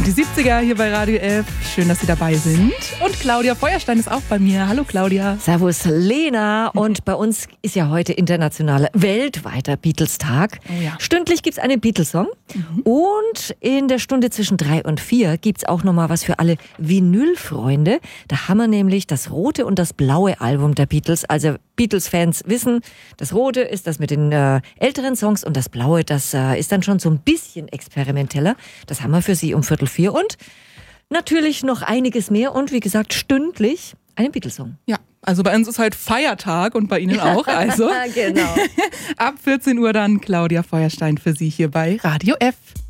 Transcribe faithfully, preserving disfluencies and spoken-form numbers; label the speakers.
Speaker 1: Die siebziger hier bei Radio F. Schön, dass Sie dabei sind. Und Claudia Feuerstein ist auch bei mir. Hallo Claudia.
Speaker 2: Servus Lena. Und bei uns ist ja heute internationaler, weltweiter Beatles-Tag.
Speaker 1: Oh ja.
Speaker 2: Stündlich gibt es einen Beatles-Song. Mhm. Und in der Stunde zwischen drei und vier gibt es auch nochmal was für alle Vinyl-Freunde. Da haben wir nämlich das rote und das blaue Album der Beatles. Also Beatles-Fans wissen, das rote ist das mit den äh, älteren Songs und das blaue, das äh, ist dann schon so ein bisschen experimenteller. Das haben wir für Sie um Viertel vier und natürlich noch einiges mehr und wie gesagt stündlich einen Beatles-Song.
Speaker 1: Ja, also bei uns ist halt Feiertag und bei Ihnen auch. Also
Speaker 2: genau.
Speaker 1: Ab vierzehn Uhr dann Claudia Feuerstein für Sie hier bei Radio F.